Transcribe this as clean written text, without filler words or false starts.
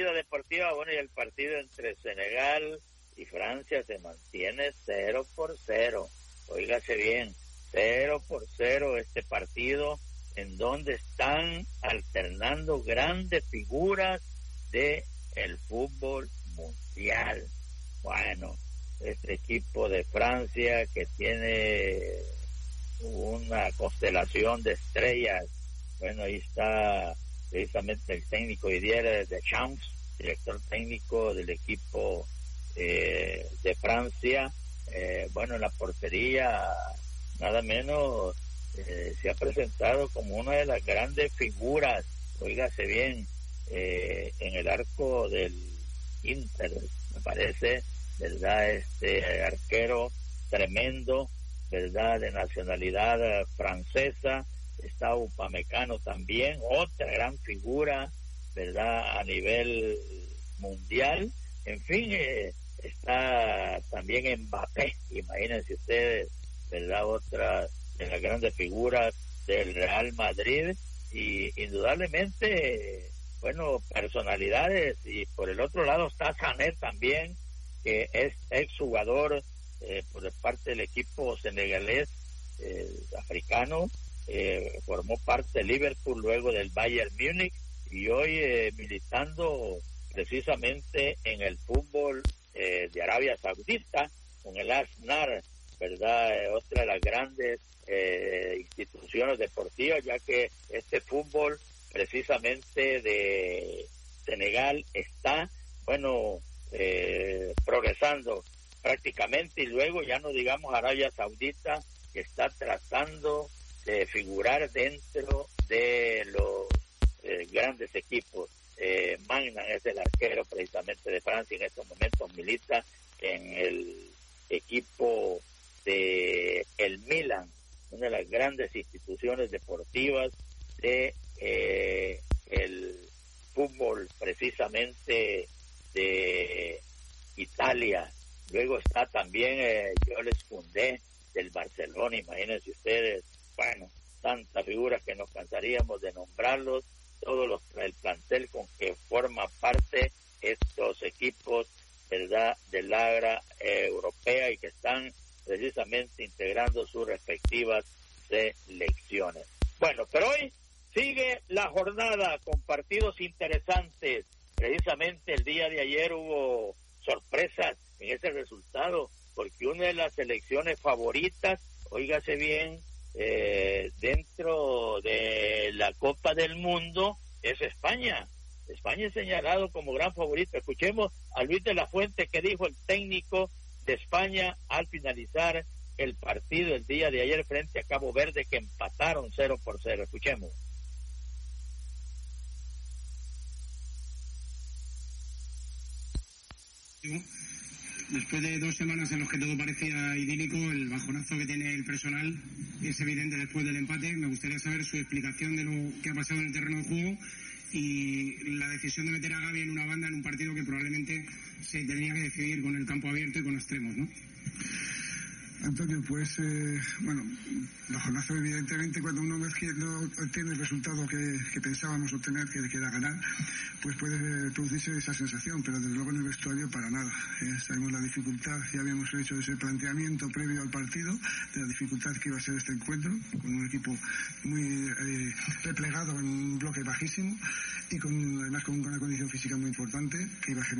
vida deportiva, bueno, y el partido entre Senegal y Francia se mantiene 0-0. Óigase bien, 0-0 este partido, en donde están alternando grandes figuras de el fútbol mundial. Bueno, este equipo de Francia que tiene una constelación de estrellas. Bueno, ahí está precisamente el técnico Didier Deschamps, director técnico del equipo de Francia. Bueno, en la portería, nada menos, se ha presentado como una de las grandes figuras, óigase bien, en el arco del Inter, me parece, ¿verdad? Este arquero tremendo, ¿verdad? De nacionalidad francesa. Está Upamecano también, otra gran figura, ¿verdad? A nivel mundial. En fin, está también Mbappé, imagínense ustedes, ¿verdad? Otra de las grandes figuras del Real Madrid, y indudablemente, bueno, personalidades. Y por el otro lado está Sané también, que es exjugador por parte del equipo senegalés africano. Formó parte de Liverpool, luego del Bayern Múnich, y hoy militando precisamente en el fútbol de Arabia Saudita con el Al-Nassr, ¿verdad? Otra de las grandes instituciones deportivas, ya que este fútbol precisamente de Senegal está, bueno, progresando prácticamente, y luego ya no digamos Arabia Saudita, que está tratando de figurar dentro de los grandes equipos. Magnan es el arquero precisamente de Francia, en estos momentos milita en el equipo de el Milan, una de las grandes instituciones deportivas de el fútbol precisamente de Italia. Luego está también Jules Koundé del Barcelona, imagínense ustedes. Bueno, tantas figuras que nos cansaríamos de nombrarlos, todos el plantel con que forma parte estos equipos, ¿verdad?, del área europea, y que están precisamente integrando sus respectivas selecciones. Bueno, pero hoy sigue la jornada con partidos interesantes. Precisamente el día de ayer hubo sorpresas en ese resultado, porque una de las selecciones favoritas, óigase bien, dentro de la Copa del Mundo es España. España es señalado como gran favorito. Escuchemos a Luis de la Fuente, que dijo el técnico de España al finalizar el partido el día de ayer frente a Cabo Verde, que empataron 0-0. Escuchemos. Después de 2 semanas en las que todo parecía idílico, el bajonazo que tiene el personal es evidente después del empate. Me gustaría saber su explicación de lo que ha pasado en el terreno de juego y la decisión de meter a Gavi en una banda en un partido que probablemente se tendría que decidir con el campo abierto y con extremos, ¿no? Antonio, pues, bueno, bajonazo evidentemente cuando uno no obtiene el resultado que pensábamos obtener, que era ganar, pues puede producirse esa sensación, pero desde luego en el vestuario para nada. Sabemos la dificultad, ya habíamos hecho ese planteamiento previo al partido, de la dificultad que iba a ser este encuentro, con un equipo muy replegado en un bloque bajísimo, y además con una condición física muy importante, que iba a generar